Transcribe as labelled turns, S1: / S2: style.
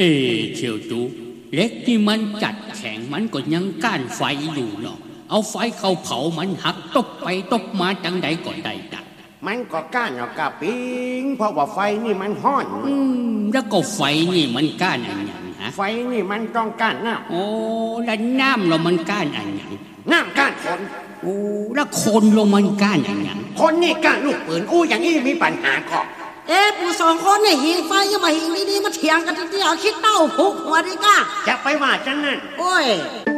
S1: เชียวจูเล็กที่มันจัดแข็งมันก็ยังก้านไฟอยู่เนาะเอาไฟเข้าเผามันหักตกไปตกมาจังใดก็ได้ดัก
S2: มันก็ก้านเอากะปิงเพราะว่าไฟนี่มันห้อน
S1: แล้วก็ไฟนี่มันก้านอะไรอย่างฮะ
S2: ไฟนี่มันต้องก้านน้ำ
S1: โอ้แล้วน้ำเรามันก้านอะไรอย่าง
S2: น้ำก้านคน
S1: โอ้แล้วคนลงมันก้านอะไรอย่าง
S2: คนนี่ก้านลูกปืนอย่างนี้มีปัญหาก็
S3: ผู้สองคนเนี่ยหิงไฟยังมาหิงดีๆมาเถียงกันทีเดียวคิดเต้าพุกหัวดิก้า
S2: จะไปว่าจังนั้น
S3: โอ้ย